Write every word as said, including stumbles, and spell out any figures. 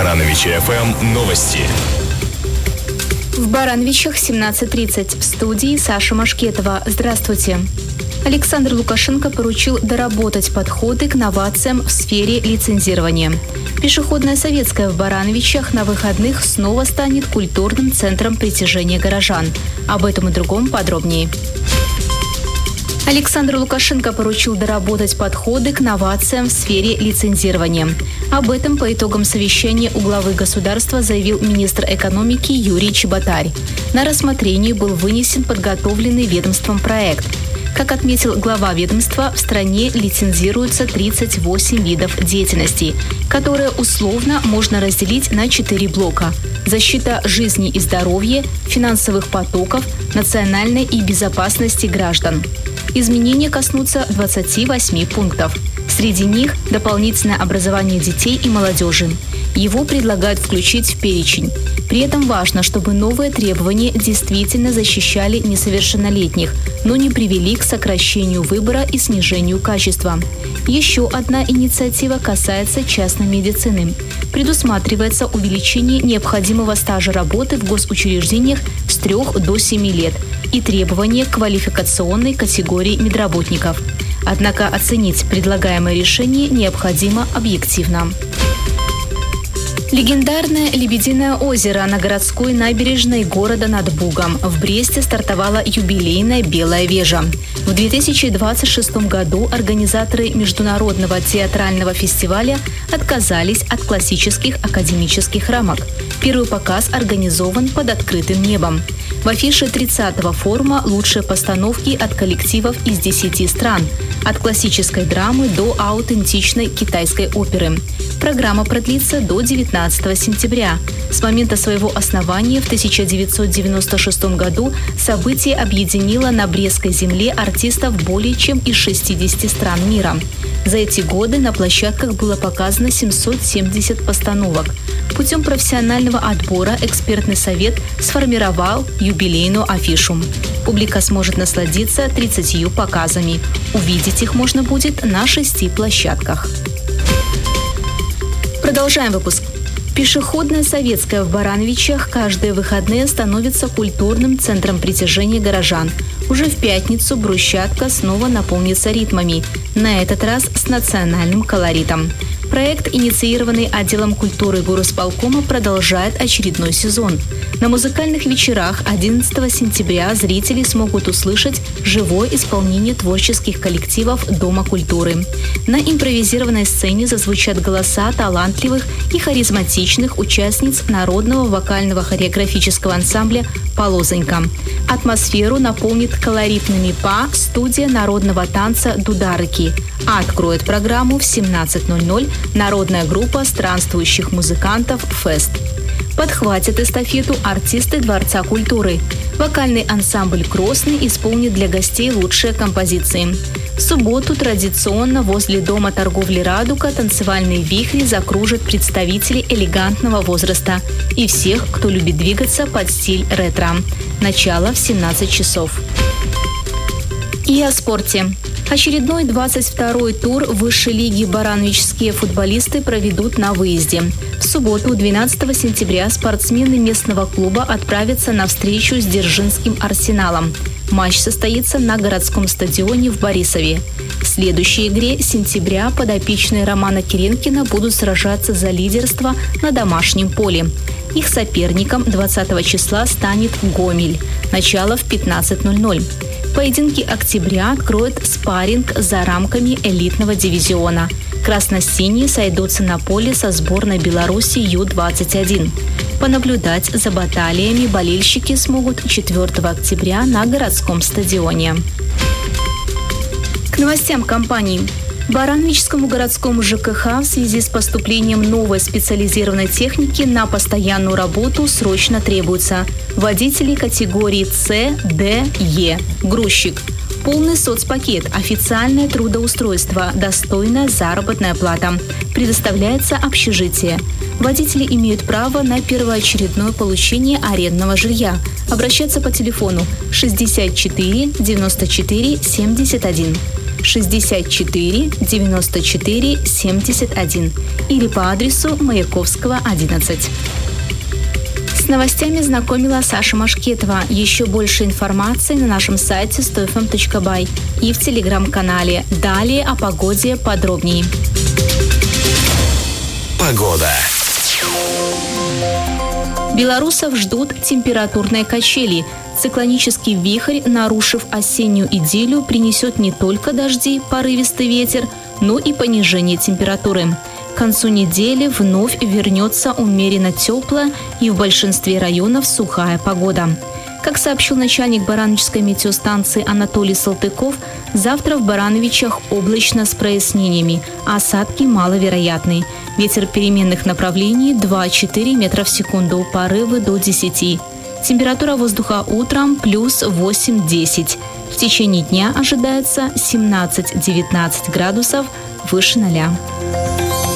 Барановичи эф эм новости. В Барановичах семнадцать тридцать. В студии Саша Машкетова. Здравствуйте. Александр Лукашенко поручил доработать подходы к новациям в сфере лицензирования. Пешеходная Советская в Барановичах на выходных снова станет культурным центром притяжения горожан. Об этом и другом подробнее. Александр Лукашенко поручил доработать подходы к новациям в сфере лицензирования. Об этом по итогам совещания у главы государства заявил министр экономики Юрий Чеботарь. На рассмотрение был вынесен подготовленный ведомством проект. Как отметил глава ведомства, в стране лицензируются тридцать восемь видов деятельности, которые условно можно разделить на четыре блока: защита жизни и здоровья, финансовых потоков, национальной и безопасности граждан. Изменения коснутся двадцати восьми пунктов. Среди них дополнительное образование детей и молодежи. Его предлагают включить в перечень. При этом важно, чтобы новые требования действительно защищали несовершеннолетних, но не привели к сокращению выбора и снижению качества. Еще одна инициатива касается частной медицины. Предусматривается увеличение необходимого стажа работы в госучреждениях с трех до семи лет и требования к квалификационной категории медработников. Однако оценить предлагаемое решение необходимо объективно. Легендарное Лебединое озеро на городской набережной города над Бугом. В Бресте стартовала юбилейная «Белая вежа». В две тысячи двадцать шестом году организаторы Международного театрального фестиваля отказались от классических академических рамок. Первый показ организован под открытым небом. В афише тридцатого форума лучшие постановки от коллективов из десяти стран, от классической драмы до аутентичной китайской оперы. Программа продлится до девятнадцатого сентября. С момента своего основания в тысяча девятьсот девяносто шестом году событие объединило на Брестской земле артистов более чем из шестидесяти стран мира. За эти годы на площадках было показано семьсот семьдесят постановок. Путем профессионального отбора экспертный совет сформировал юбилейную афишу. Публика сможет насладиться тридцатью показами. Увидеть их можно будет на шести площадках. Продолжаем выпуск. Пешеходная Советская в Барановичах каждые выходные становится культурным центром притяжения горожан. Уже в пятницу брусчатка снова наполнится ритмами, на этот раз с национальным колоритом. Проект, инициированный отделом культуры горосполкома, продолжает очередной сезон. На музыкальных вечерах одиннадцатого сентября зрители смогут услышать живое исполнение творческих коллективов Дома культуры. На импровизированной сцене зазвучат голоса талантливых и харизматичных участниц народного вокального хореографического ансамбля «Полозонька». Атмосферу наполнит колоритными па студия народного танца «Дударыки», а откроет программу в семнадцать ноль ноль народная группа странствующих музыкантов «Фест». Подхватят эстафету артисты Дворца культуры. Вокальный ансамбль «Кросный» исполнит для гостей лучшие композиции. В субботу традиционно возле Дома торговли «Радуга» танцевальные вихри закружат представители элегантного возраста и всех, кто любит двигаться под стиль ретро. Начало в семнадцать часов. И о спорте. Очередной двадцать второй тур высшей лиги барановичские футболисты проведут на выезде. В субботу, двенадцатого сентября, спортсмены местного клуба отправятся на встречу с Дзержинским «Арсеналом». Матч состоится на городском стадионе в Борисове. В следующей игре сентября подопечные Романа Киренкина будут сражаться за лидерство на домашнем поле. Их соперником двадцатого числа станет Гомель. Начало в пятнадцать ноль ноль. Поединки октября откроет спарринг за рамками элитного дивизиона. Красно-синие сойдутся на поле со сборной Беларуси ю двадцать один. Понаблюдать за баталиями болельщики смогут четвёртого октября на городском стадионе. К новостям компании. Барановичскому городскому ЖКХ в связи с поступлением новой специализированной техники на постоянную работу срочно требуются водители категории С, Д, Е, грузчик, полный соцпакет, официальное трудоустройство, достойная заработная плата. Предоставляется общежитие. Водители имеют право на первоочередное получение арендного жилья. Обращаться по телефону шестьдесят четыре девяносто четыре семьдесят один. шестьдесят четыре девяносто четыре семьдесят один или по адресу Маяковского, одиннадцать. С новостями знакомила Саша Машкетова. Еще больше информации на нашем сайте сто эф эм точка бай и в телеграм-канале. Далее о погоде подробнее. Погода. Белорусов ждут температурные качели. Циклонический вихрь, нарушив осеннюю идиллию, принесет не только дожди, порывистый ветер, но и понижение температуры. К концу недели вновь вернется умеренно теплая и в большинстве районов сухая погода. Как сообщил начальник Барановичской метеостанции Анатолий Салтыков, завтра в Барановичах облачно с прояснениями, а осадки маловероятны. Ветер переменных направлений два-четыре метра в секунду, порывы до десяти. Температура воздуха утром плюс восемь-десять. В течение дня ожидается семнадцать-девятнадцать градусов выше ноля.